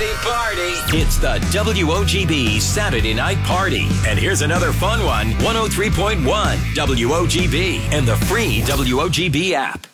party, party. It's the WOGB Saturday Night Party. And here's another fun one, 103.1 WOGB and the free WOGB app.